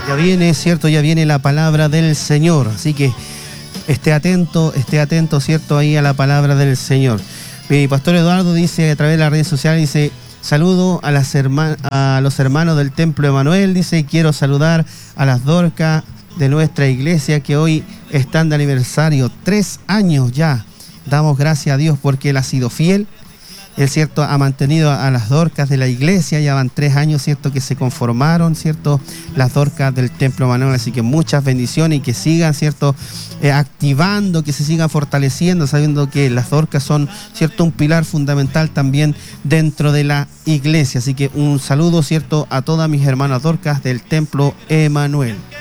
Ya viene, ¿cierto? Ya viene la palabra del Señor. Así que esté atento, ¿cierto? Ahí a la palabra del Señor. Mi pastor Eduardo dice a través de las redes sociales, dice, saludo a los hermanos del Templo Emanuel, dice, quiero saludar a las Dorcas de nuestra iglesia que hoy están de aniversario, 3 años ya. Damos gracias a Dios porque Él ha sido fiel. Él, ¿cierto?, ha mantenido a las Dorcas de la iglesia, ya van 3 años, ¿cierto?, que se conformaron, ¿cierto?, las Dorcas del Templo Emanuel, así que muchas bendiciones y que sigan, ¿cierto?, activando, que se sigan fortaleciendo, sabiendo que las Dorcas son, ¿cierto?, un pilar fundamental también dentro de la iglesia, así que un saludo, ¿cierto?, a todas mis hermanas Dorcas del Templo Emanuel.